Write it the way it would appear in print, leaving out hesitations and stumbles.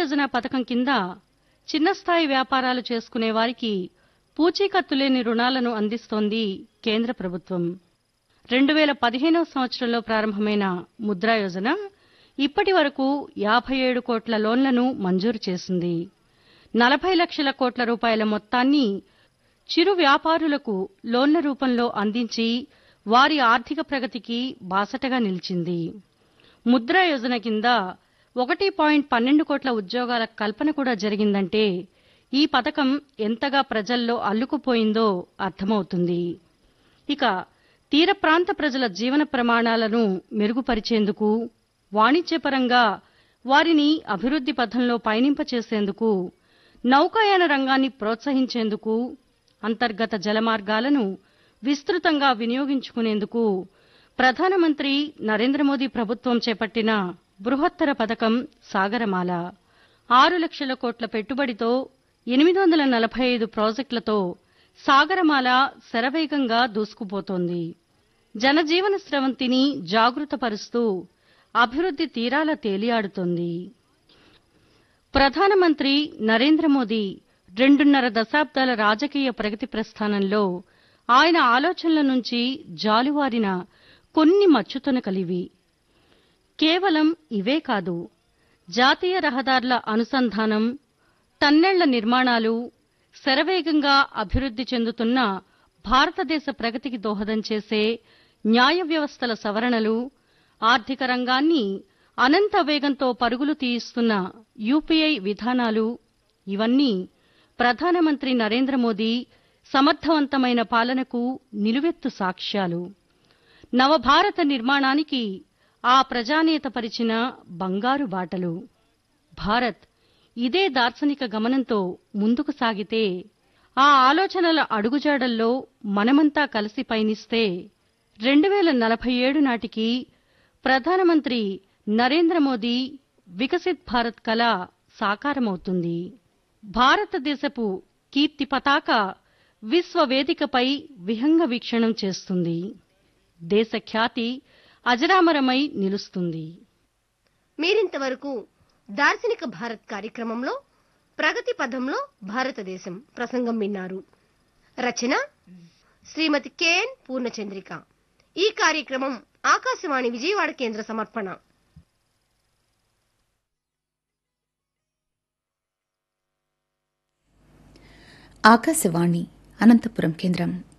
యోజన పథకం కింద చిన్న స్థాయి వ్యాపారాలు చేసుకునే వారికి పూచీకత్తు లేని రుణాలను అందిస్తోంది కేంద్ర ప్రభుత్వం. 2015వ సంవత్సరంలో ప్రారంభమైన ముద్రా యోజన ఇప్పటి వరకు 57 కోట్ల లోన్లను మంజూరు చేసింది. 40 లక్షల కోట్ల రూపాయల మొత్తాన్ని చిరు వ్యాపారులకు లోన్ల రూపంలో అందించి వారి ఆర్థిక ప్రగతికి బాసటగా నిలిచింది. ముద్రా యోజన కింద 1.12 కోట్ల ఉద్యోగాల కల్పన కూడా జరిగిందంటే ఈ పథకం ఎంతగా ప్రజల్లో అల్లుకుపోయిందో అర్థమవుతుంది. ఇక తీర ప్రాంత ప్రజల జీవన ప్రమాణాలను మెరుగుపరిచేందుకు, వాణిజ్యపరంగా వారిని అభివృద్ధి పథంలో పయనింపచేసేందుకు, నౌకాయాన రంగాన్ని ప్రోత్సహించేందుకు, అంతర్గత జలమార్గాలను విస్తృతంగా వినియోగించుకునేందుకు ప్రధానమంత్రి నరేంద్ర మోదీ ప్రభుత్వం చేపట్టిన బృహత్తర పథకం సాగరమాల. 6 లక్షల కోట్ల పెట్టుబడితో 845 ప్రాజెక్టులతో సాగరమాల శరవేగంగా దూసుకుపోతోంది. జనజీవన స్రవంతిని జాగృతపరుస్తూ అభివృద్ధి తీరాల తేలియాడుతోంది. ప్రధానమంత్రి నరేంద్ర మోదీ 2.5 దశాబ్దాల రాజకీయ ప్రగతి ప్రస్థానంలో ఆయన ఆలోచనల నుంచి జాలువారిన కొన్ని మచ్చుతునకలివి. కేవలం ఇవే కాదు, జాతీయ రహదారుల అనుసంధానం, టన్నెళ్ల నిర్మాణాలు, శరవేగంగా అభివృద్ధి చెందుతున్న భారతదేశ ప్రగతికి దోహదం చేసే న్యాయ వ్యవస్థల సవరణలు, ఆర్థిక రంగాన్ని అనంత వేగంతో పరుగులు తీయిస్తున్న యూపీఐ విధానాలు, ఇవన్నీ ప్రధానమంత్రి నరేంద్ర మోదీ సమర్థవంతమైన పాలనకు నిలువెత్తు సాక్ష్యాలు. నవభారత నిర్మాణానికి ఆ ప్రజానేత పరిచిన బంగారు బాటలు. భారత్ ఇదే దార్శనిక గమనంతో ముందుకు సాగితే, ఆ ఆలోచనల అడుగుజాడల్లో మనమంతా కలిసి పయనిస్తే 2047 నాటికి ప్రధానమంత్రి నరేంద్ర మోదీ వికసిత్ భారత్ కల సాకారమవుతుంది. భారతదేశపు కీర్తి పతాక విశ్వవేదికపై విహంగ వీక్షణం చేస్తుంది. దేశ ఖ్యాతి అజరామరమై నిలుస్తుంది. మీరింతవరకు దార్శనిక భారత్ కార్యక్రమంలో ప్రగతి పథంలో భారతదేశం ప్రసంగం విన్నారు. రచన శ్రీమతి కెఎన్ పూర్ణచంద్రిక. ఈ కార్యక్రమం ఆకాశవాణి విజయవాడ కేంద్ర సమర్పణ. ఆకాశవాణి అనంతపురం కేంద్రం.